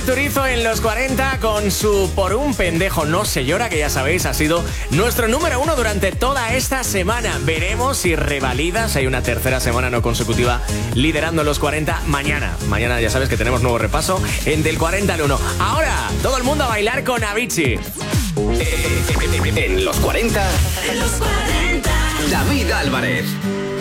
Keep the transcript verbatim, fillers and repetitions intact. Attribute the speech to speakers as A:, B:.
A: Turizo en los cuarenta con su Por un pendejo no se llora, que ya sabéis ha sido nuestro número uno durante toda esta semana. Veremos si revalida, si hay una tercera semana no consecutiva liderando los cuarenta mañana. Mañana ya sabes que tenemos nuevo repaso en del cuarenta al uno. Ahora, todo el mundo a bailar con Avicii.
B: En los cuarenta,
C: En los cuarenta,
B: David Álvarez.